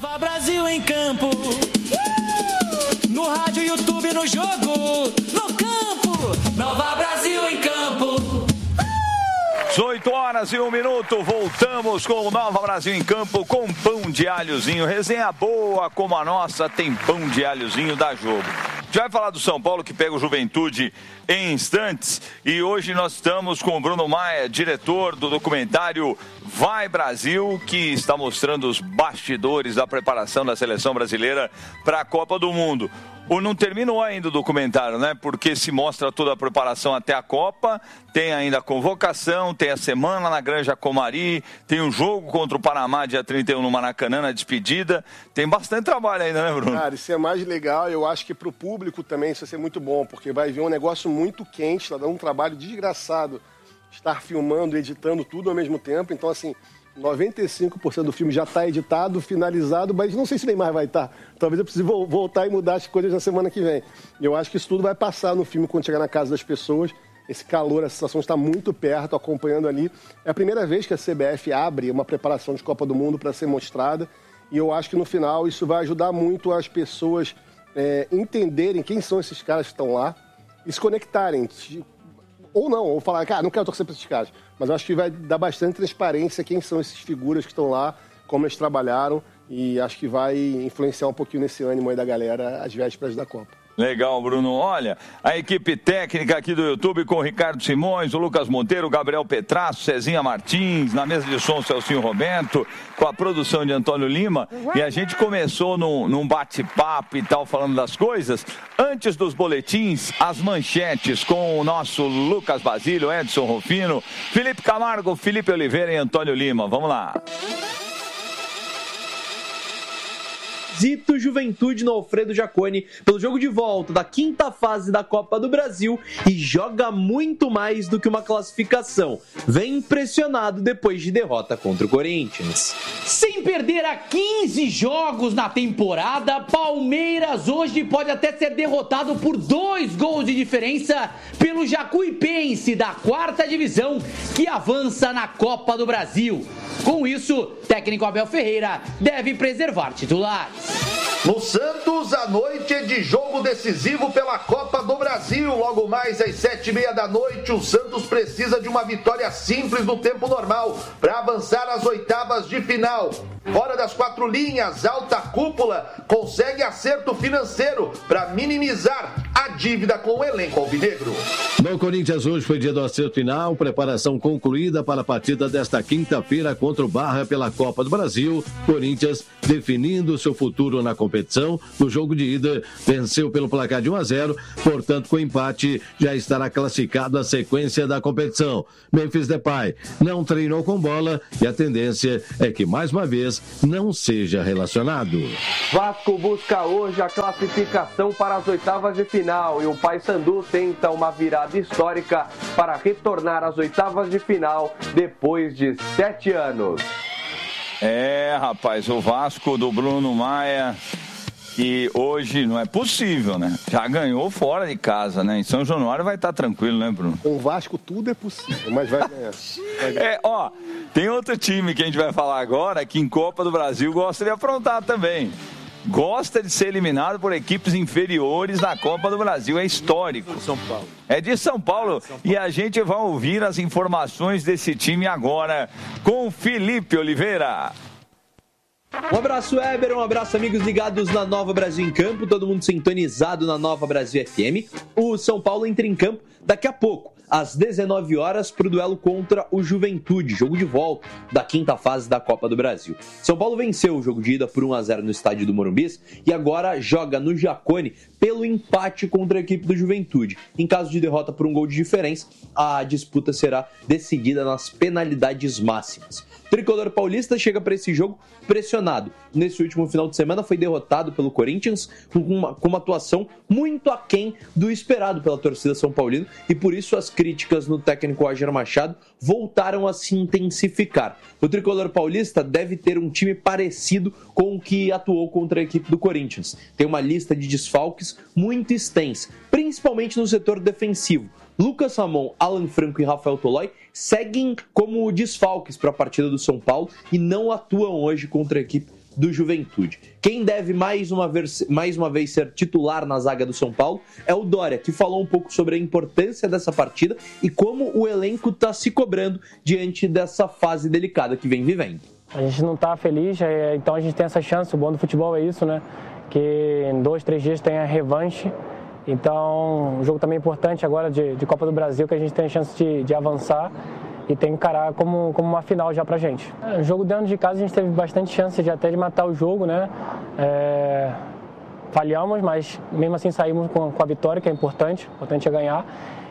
Nova Brasil em campo, no rádio, YouTube, no jogo, no campo. Nova Brasil em campo. 18 horas e 1 minuto, voltamos com o Nova Brasil em campo com pão de alhozinho. Resenha boa como a nossa, tem pão de alhozinho da Jogo. A gente vai falar do São Paulo que pega o Juventude em instantes e hoje nós estamos com o Bruno Maia, diretor do documentário Vai Brasil, que está mostrando os bastidores da preparação da seleção brasileira para a Copa do Mundo. Não terminou ainda o documentário, né? Porque se mostra toda a preparação até a Copa, tem ainda a convocação, tem a semana na Granja Comari, tem um jogo contra o Panamá dia 31 no Maracanã, na despedida. Tem bastante trabalho ainda, né, Bruno? Cara, isso é mais legal. Eu acho que pro público também isso vai ser muito bom, porque vai vir um negócio muito quente, tá dando um trabalho desgraçado estar filmando, editando tudo ao mesmo tempo. Então, assim, 95% do filme já está editado, finalizado, mas não sei se nem mais vai estar. Talvez eu precise voltar e mudar as coisas na semana que vem. Eu acho que isso tudo vai passar no filme quando chegar na casa das pessoas. Esse calor, a situação está muito perto, acompanhando ali. É a primeira vez que a CBF abre uma preparação de Copa do Mundo para ser mostrada. E eu acho que no final isso vai ajudar muito as pessoas entenderem quem são esses caras que estão lá e se conectarem. Ou não, ou falar, cara, não quero torcer para esses caras. Mas eu acho que vai dar bastante transparência quem são essas figuras que estão lá, como eles trabalharam, e acho que vai influenciar um pouquinho nesse ânimo aí da galera às vésperas da Copa. Legal, Bruno. Olha, a equipe técnica aqui do YouTube com o Ricardo Simões, o Lucas Monteiro, o Gabriel Petrasso, Cezinha Martins, na mesa de som o Celcinho Roberto, com a produção de Antônio Lima. E a gente começou num bate-papo e tal, falando das coisas. Antes dos boletins, as manchetes com o nosso Lucas Basílio, Edson Rufino, Felipe Camargo, Felipe Oliveira e Antônio Lima. Vamos lá. Zito Juventude no Alfredo Jaconi pelo jogo de volta da quinta fase da Copa do Brasil e joga muito mais do que uma classificação. Vem impressionado depois de derrota contra o Corinthians. Sem perder a 15 jogos na temporada, Palmeiras hoje pode até ser derrotado por 2 gols de diferença pelo Jacuipense da 4ª divisão que avança na Copa do Brasil. Com isso, técnico Abel Ferreira deve preservar titulares. No Santos, a noite é de jogo decisivo pela Copa do Brasil. Logo mais às 7h30 da noite, o Santos precisa de uma vitória simples no tempo normal para avançar às oitavas de final. Fora das 4 linhas, alta cúpula consegue acerto financeiro para minimizar a dívida com o elenco alvinegro. No Corinthians, hoje foi dia do acerto final, preparação concluída para a partida desta quinta-feira contra o Barra pela Copa do Brasil. Corinthians definindo seu futuro na competição. No jogo de ida, venceu pelo placar de 1-0, portanto, com empate, já estará classificado a sequência da competição. Memphis Depay não treinou com bola e a tendência é que, mais uma vez, não seja relacionado. Vasco busca hoje a classificação para as oitavas de final e o Paysandu tenta uma virada histórica para retornar às oitavas de final depois de 7 anos. Rapaz, o Vasco do Bruno Maia, que hoje não é possível, né? Já ganhou fora de casa, né? Em São Januário vai estar tranquilo, né, Bruno? Com o Vasco tudo é possível, mas vai ganhar. Tem outro time que a gente vai falar agora que em Copa do Brasil gosta de aprontar também. Gosta de ser eliminado por equipes inferiores na Copa do Brasil. É histórico. São Paulo. É de São Paulo. E a gente vai ouvir as informações desse time agora com Felipe Oliveira. Um abraço, Éber, um abraço, amigos ligados na Nova Brasil em Campo, todo mundo sintonizado na Nova Brasil FM. O São Paulo entra em campo daqui a pouco, às 19 horas, para o duelo contra o Juventude, jogo de volta da quinta fase da Copa do Brasil. São Paulo venceu o jogo de ida por 1-0 no estádio do Morumbis e agora joga no Jaconi pelo empate contra a equipe do Juventude. Em caso de derrota por 1 gol de diferença, a disputa será decidida nas penalidades máximas. O tricolor paulista chega para esse jogo pressionado. Nesse último final de semana foi derrotado pelo Corinthians com uma atuação muito aquém do esperado pela torcida são paulina e por isso as críticas no técnico Roger Machado voltaram a se intensificar. O tricolor paulista deve ter um time parecido com o que atuou contra a equipe do Corinthians. Tem uma lista de desfalques muito extensa, principalmente no setor defensivo. Lucas Ramon, Alan Franco e Rafael Tolói seguem como desfalques para a partida do São Paulo e não atuam hoje contra a equipe do Juventude. Quem deve mais uma vez ser titular na zaga do São Paulo é o Dória, que falou um pouco sobre a importância dessa partida e como o elenco está se cobrando diante dessa fase delicada que vem vivendo. A gente não está feliz, então a gente tem essa chance. O bom do futebol é isso, né? Que em 2-3 dias tem a revanche. Então, um jogo também importante agora de Copa do Brasil, que a gente tem a chance de avançar e tem que encarar como uma final já pra gente. O jogo dentro de casa a gente teve bastante chance até de matar o jogo, né? Falhamos, mas mesmo assim saímos com a vitória, que é importante é ganhar.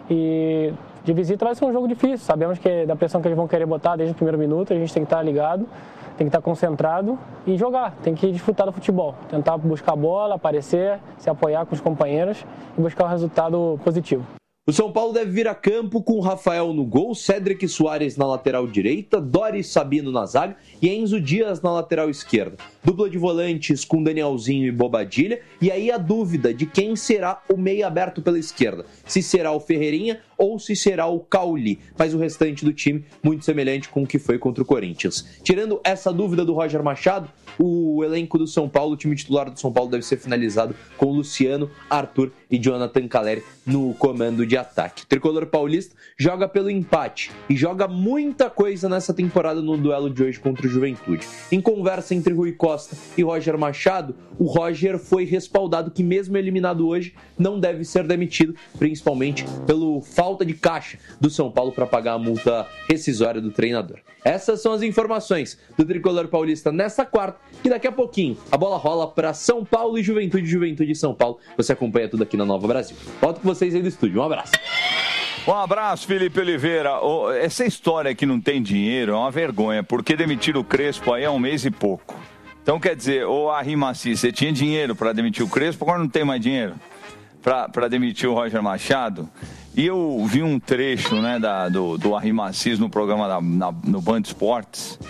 E de visita vai ser um jogo difícil, sabemos que da pressão que eles vão querer botar desde o primeiro minuto, a gente tem que estar ligado, tem que estar concentrado e jogar, tem que desfrutar do futebol, tentar buscar a bola, aparecer, se apoiar com os companheiros e buscar um resultado positivo. O São Paulo deve vir a campo com Rafael no gol, Cédric Soares na lateral direita, Doris Sabino na zaga e Enzo Dias na lateral esquerda. Dupla de volantes com Danielzinho e Bobadilha. E aí a dúvida de quem será o meio aberto pela esquerda. Se será o Ferreirinha ou se será o Cauli. Mas o restante do time muito semelhante com o que foi contra o Corinthians. Tirando essa dúvida do Roger Machado, o elenco do São Paulo, o time titular do São Paulo deve ser finalizado com Luciano, Arthur e Jonathan Calleri no comando de ataque. O tricolor paulista joga pelo empate e joga muita coisa nessa temporada no duelo de hoje contra o Juventude. Em conversa entre Rui Costa e Roger Machado, o Roger foi respaldado que mesmo eliminado hoje não deve ser demitido, principalmente pelo falta de caixa do São Paulo para pagar a multa rescisória do treinador. Essas são as informações do tricolor paulista nessa quarta, e daqui a pouquinho a bola rola para São Paulo e Juventude, Juventude e São Paulo. Você acompanha tudo aqui na Nova Brasil. Volto com vocês aí do estúdio. Um abraço. Um abraço, Felipe Oliveira. Essa história que não tem dinheiro é uma vergonha, porque demitir o Crespo aí é 1 mês e pouco. Então, quer dizer, ô Arrimaci, você tinha dinheiro para demitir o Crespo, agora não tem mais dinheiro para demitir o Roger Machado? E eu vi um trecho, né, do Arrimacis no programa no Band Esportes.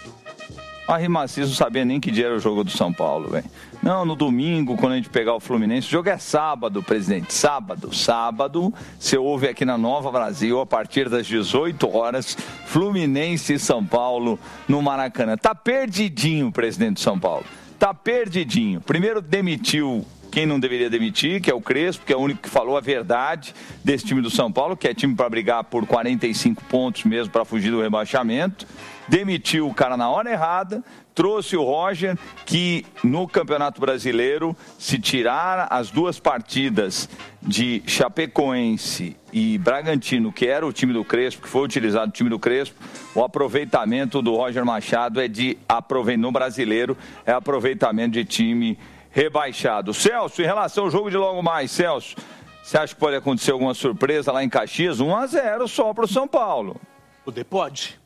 O Arrimacis não sabia nem que dia era o jogo do São Paulo, velho. Não, no domingo, quando a gente pegar o Fluminense, o jogo é sábado, presidente. Sábado, você ouve aqui na Nova Brasil, a partir das 18 horas, Fluminense e São Paulo no Maracanã. Tá perdidinho o presidente de São Paulo. Tá perdidinho. Primeiro demitiu quem não deveria demitir, que é o Crespo, que é o único que falou a verdade desse time do São Paulo, que é time para brigar por 45 pontos mesmo, para fugir do rebaixamento. Demitiu o cara na hora errada, trouxe o Roger, que no Campeonato Brasileiro, se tirar as 2 partidas de Chapecoense e Bragantino, que era o time do Crespo, que foi utilizado o time do Crespo, o aproveitamento do Roger Machado no Brasileiro, é aproveitamento de time rebaixado. Celso, em relação ao jogo de logo mais, Celso, você acha que pode acontecer alguma surpresa lá em Caxias? 1-0 só para o São Paulo. Pode.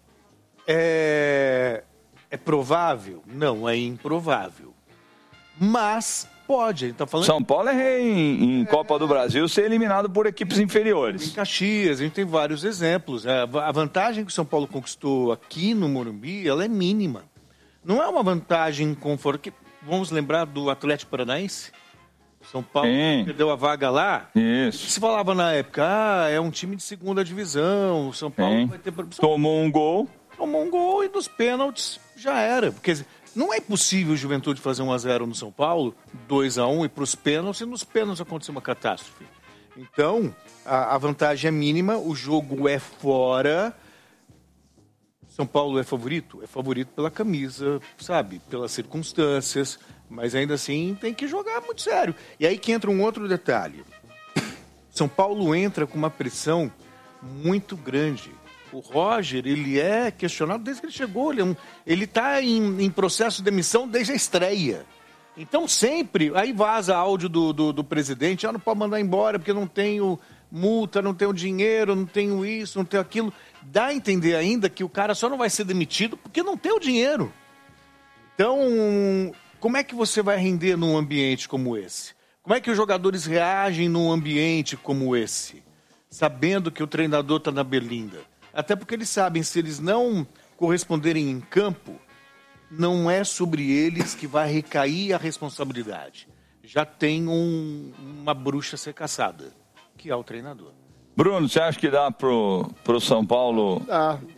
É provável? Não, é improvável. Mas pode, a gente tá falando... São Paulo é rei em Copa do Brasil ser eliminado por equipes inferiores. Em Caxias, a gente tem vários exemplos. A vantagem que o São Paulo conquistou aqui no Morumbi, ela é mínima. Não é uma vantagem confortável. Vamos lembrar do Atlético Paranaense? São Paulo perdeu a vaga lá. Isso. O que se falava na época? É um time de segunda divisão. O São Paulo vai ter... Tomou um gol e nos pênaltis já era. Porque não é possível o Juventude fazer 1-0 no São Paulo, 2-1 e para os pênaltis, e nos pênaltis acontecer uma catástrofe. Então, a vantagem é mínima, o jogo é fora. São Paulo é favorito? É favorito pela camisa, sabe? Pelas circunstâncias, mas ainda assim tem que jogar muito sério. E aí que entra um outro detalhe. São Paulo entra com uma pressão muito grande. O Roger, ele é questionado desde que ele chegou. Ele está em processo de demissão desde a estreia. Então sempre, aí vaza áudio do presidente, não pode mandar embora porque não tenho multa, não tenho dinheiro, não tenho isso, não tenho aquilo. Dá a entender ainda que o cara só não vai ser demitido porque não tem o dinheiro. Então, como é que você vai render num ambiente como esse? Como é que os jogadores reagem num ambiente como esse? Sabendo que o treinador está na berlinda. Até porque eles sabem, se eles não corresponderem em campo, não é sobre eles que vai recair a responsabilidade. Já tem uma bruxa a ser caçada, que é o treinador. Bruno, você acha que dá pro São Paulo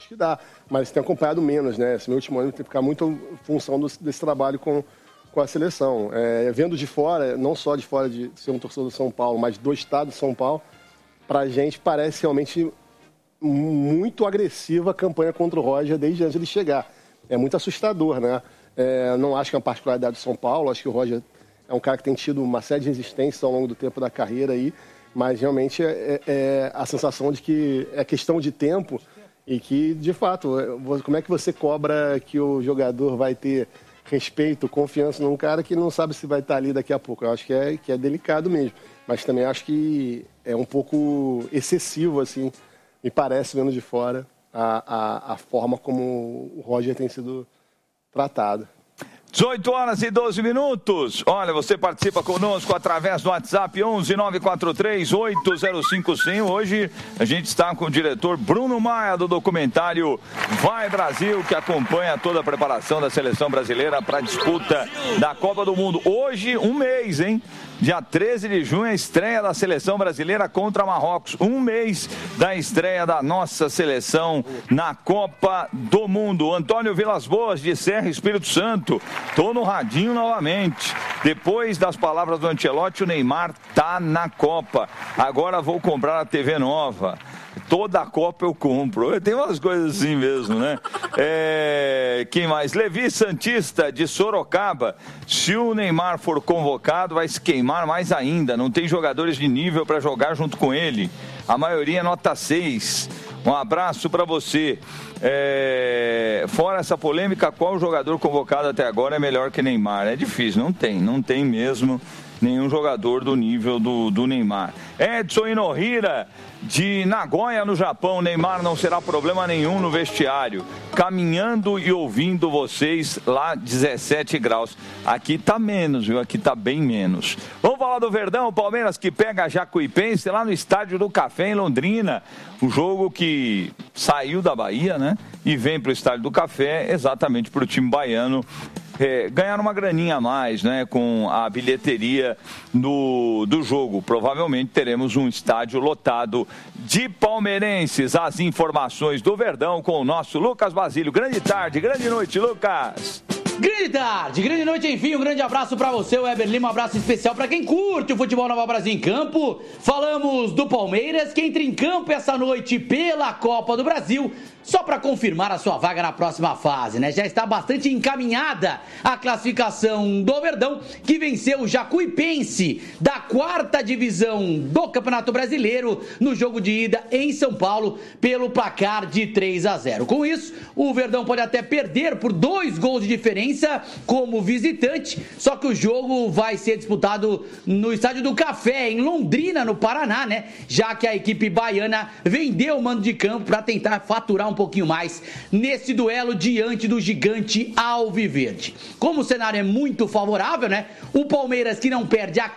acho que dá. Mas tem acompanhado menos, né? Esse meu último ano tem que ficar muito em função desse trabalho com a seleção. Vendo de fora, não só de fora de ser um torcedor do São Paulo, mas do estado de São Paulo, pra gente parece realmente muito agressiva a campanha contra o Roger desde antes de ele chegar. É muito assustador, né? Não acho que é uma particularidade do São Paulo, acho que o Roger é um cara que tem tido uma série de resistências ao longo do tempo da carreira aí, mas realmente é a sensação de que é questão de tempo e que, de fato, como é que você cobra que o jogador vai ter respeito, confiança num cara que não sabe se vai estar ali daqui a pouco? Eu acho que é delicado mesmo, mas também acho que é um pouco excessivo, assim, me parece, vendo de fora, a forma como o Roger tem sido tratado. 18 horas e 12 minutos. Olha, você participa conosco através do WhatsApp 11-943-805-100. Hoje a gente está com o diretor Bruno Maia do documentário Vai Brasil, que acompanha toda a preparação da seleção brasileira para a disputa da Copa do Mundo. Hoje, um mês, hein? Dia 13 de junho, a estreia da seleção brasileira contra Marrocos. Um mês da estreia da nossa seleção na Copa do Mundo. Antônio Vilas Boas, de Serra, Espírito Santo. Tô no radinho novamente. Depois das palavras do Ancelotti, o Neymar tá na Copa. Agora vou comprar a TV nova. Toda a Copa eu compro. Tem umas coisas assim mesmo, né? Quem mais? Levi Santista, de Sorocaba. Se o Neymar for convocado, vai se queimar mais ainda. Não tem jogadores de nível para jogar junto com ele. A maioria é nota 6. Um abraço para você. Fora essa polêmica, qual jogador convocado até agora é melhor que Neymar? É difícil, não tem mesmo nenhum jogador do nível do Neymar. Edson Inohira, de Nagoya, no Japão. Neymar não será problema nenhum no vestiário. Caminhando e ouvindo vocês lá, 17 graus. Aqui tá menos, viu? Aqui tá bem menos. Vamos falar do Verdão, Palmeiras que pega a Jacuipense lá no Estádio do Café, em Londrina. O jogo que saiu da Bahia, né? E vem pro Estádio do Café exatamente pro time baiano ganhar uma graninha a mais, né, com a bilheteria do jogo. Provavelmente teremos um estádio lotado de palmeirenses. As informações do Verdão com o nosso Lucas Basílio. Grande tarde, grande noite, Lucas. Grande tarde, grande noite, enfim, um grande abraço pra você, Weber Lima, um abraço especial pra quem curte o futebol Nova Brasil em campo. Falamos do Palmeiras, que entra em campo essa noite pela Copa do Brasil, só pra confirmar a sua vaga na próxima fase, né? Já está bastante encaminhada a classificação do Verdão, que venceu o Jacuipense da 4ª divisão do Campeonato Brasileiro no jogo de ida em São Paulo pelo placar de 3-0. Com isso, o Verdão pode até perder por 2 gols de diferença como visitante, só que o jogo vai ser disputado no Estádio do Café, em Londrina, no Paraná, né? Já que a equipe baiana vendeu o mando de campo para tentar faturar um pouquinho mais nesse duelo diante do gigante alviverde. Como o cenário é muito favorável, né? O Palmeiras, que não perde há